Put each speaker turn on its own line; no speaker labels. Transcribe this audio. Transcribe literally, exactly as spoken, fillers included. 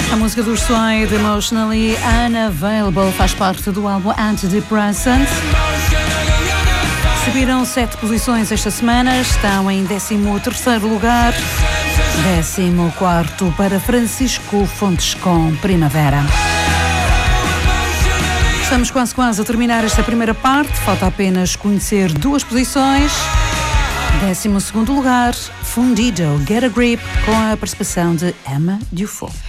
A música dos Suede, Emotionally Unavailable, faz parte do álbum Antidepressant. Subiram sete posições esta semana, estão em décimo terceiro lugar. décimo quarto para Francisco Fontes com Primavera. Estamos quase quase a terminar esta primeira parte, falta apenas conhecer duas posições. décimo segundo lugar, Fundido, Get a Grip, com a participação de Emma Dufault.